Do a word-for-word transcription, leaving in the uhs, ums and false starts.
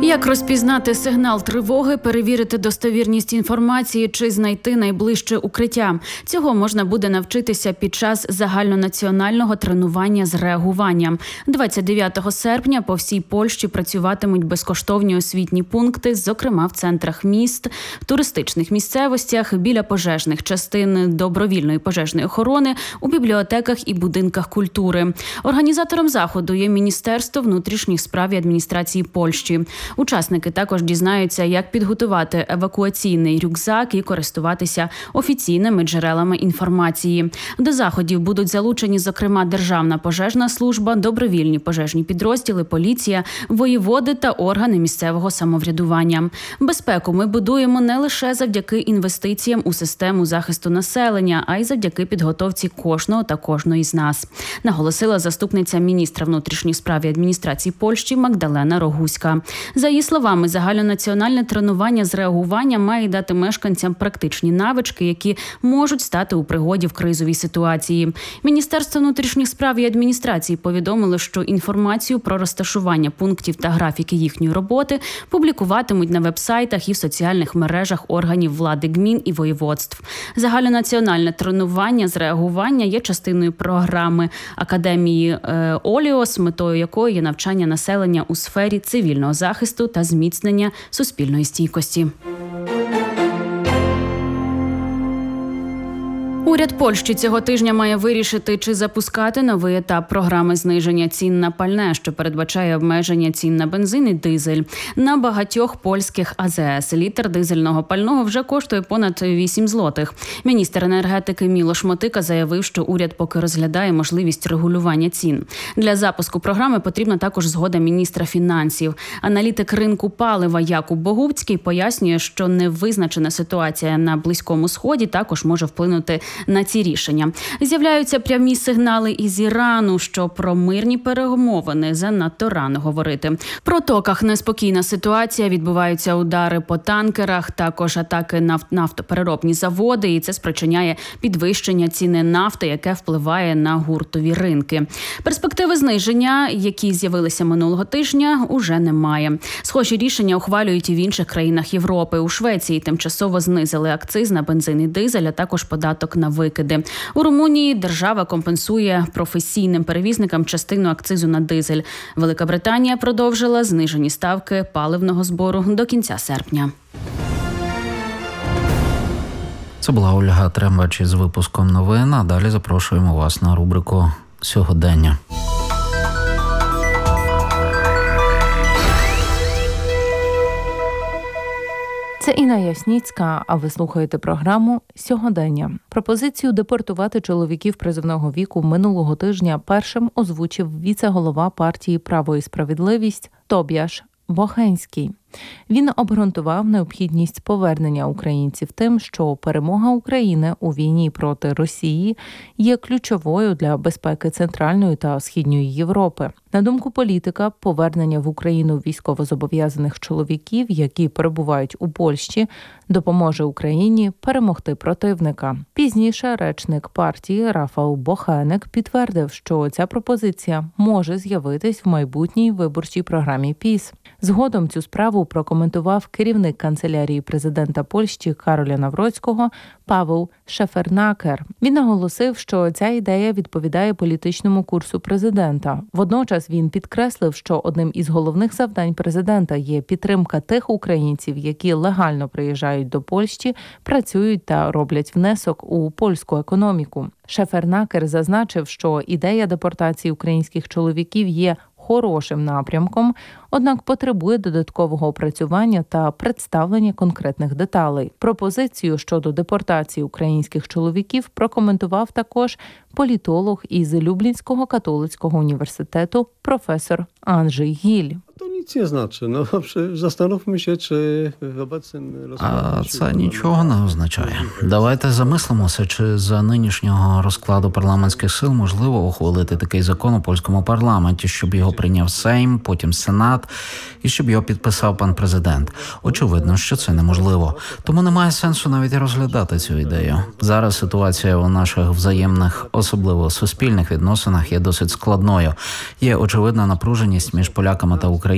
Як розпізнати сигнал тривоги, перевірити достовірність інформації чи знайти найближче укриття? Цього можна буде навчитися під час загальнонаціонального тренування з реагування. двадцять дев'ятого серпня по всій Польщі працюватимуть безкоштовні освітні пункти, зокрема в центрах міст, в туристичних місцевостях, біля пожежних частин добровільної пожежної охорони, у бібліотеках і будинках культури. Організатором заходу є Міністерство внутрішніх справ і адміністрації Польщі. Учасники також дізнаються, як підготувати евакуаційний рюкзак і користуватися офіційними джерелами інформації. До заходів будуть залучені, зокрема, Державна пожежна служба, добровільні пожежні підрозділи, поліція, воєводи та органи місцевого самоврядування. Безпеку ми будуємо не лише завдяки інвестиціям у систему захисту населення, а й завдяки підготовці кожного та кожної з нас, наголосила заступниця міністра внутрішніх справ і адміністрації Польщі Магдалена Рогуська. За її словами, загальнонаціональне тренування з реагування має дати мешканцям практичні навички, які можуть стати у пригоді в кризовій ситуації. Міністерство внутрішніх справ і адміністрації повідомило, що інформацію про розташування пунктів та графіки їхньої роботи публікуватимуть на веб-сайтах і в соціальних мережах органів влади гмін і воєводств. Загальнонаціональне тренування з реагування є частиною програми Академії Оліос, метою якої є навчання населення у сфері цивільного захисту та зміцнення суспільної стійкості. Уряд Польщі цього тижня має вирішити, чи запускати новий етап програми зниження цін на пальне, що передбачає обмеження цін на бензин і дизель. На багатьох польських а зе ес літр дизельного пального вже коштує понад вісім злотих. Міністр енергетики Мілош Мотика заявив, що уряд поки розглядає можливість регулювання цін. Для запуску програми потрібна також згода міністра фінансів. Аналітик ринку палива Якуб Богуцький пояснює, що невизначена ситуація на Близькому Сході також може вплинути на ці рішення. З'являються прямі сигнали із Ірану, що про мирні перемовини занадто рано говорити. В протоках неспокійна ситуація, відбуваються удари по танкерах, також атаки на нафтопереробні заводи, і це спричиняє підвищення ціни нафти, яке впливає на гуртові ринки. Перспективи зниження, які з'явилися минулого тижня, уже немає. Схожі рішення ухвалюють і в інших країнах Європи. У Швеції тимчасово знизили акциз на бензин і дизель, а також податок на викиди. У Румунії держава компенсує професійним перевізникам частину акцизу на дизель. Велика Британія продовжила знижені ставки паливного збору до кінця серпня. Це була Ольга Трембач із випуском новин, а далі запрошуємо вас на рубрику «Сьогодення». Це Інна Ясніцька, а ви слухаєте програму «Сьогодення». Пропозицію депортувати чоловіків призовного віку минулого тижня першим озвучив віце-голова партії «Право і справедливість» Тобіаш Бохенський. Він обґрунтував необхідність повернення українців тим, що перемога України у війні проти Росії є ключовою для безпеки Центральної та Східної Європи. На думку політика, повернення в Україну військовозобов'язаних чоловіків, які перебувають у Польщі, допоможе Україні перемогти противника. Пізніше речник партії Рафал Бохенек підтвердив, що ця пропозиція може з'явитись в майбутній виборчій програмі ПІС. Згодом цю справу прокоментував керівник канцелярії президента Польщі Кароля Навроцького Павел Шефернакер. Він наголосив, що ця ідея відповідає політичному курсу президента. Водночас він підкреслив, що одним із головних завдань президента є підтримка тих українців, які легально приїжджають до Польщі, працюють та роблять внесок у польську економіку. Шефернакер зазначив, що ідея депортації українських чоловіків є хорошим напрямком, однак потребує додаткового опрацювання та представлення конкретних деталей. Пропозицію щодо депортації українських чоловіків прокоментував також політолог із Люблінського католицького університету професор Анджей Гіль. To nic nie znaczy. No, zastanówmy się, czy obecnym... А це нічого не означає. Давайте замислимося, чи за нинішнього розкладу парламентських сил можливо ухвалити такий закон у польському парламенті, щоб його прийняв Сейм, потім Сенат, і щоб його підписав пан президент. Очевидно, що це неможливо. Тому немає сенсу навіть розглядати цю ідею. Зараз ситуація у наших взаємних, особливо суспільних відносинах є досить складною. Є очевидна напруженість між поляками та Україною.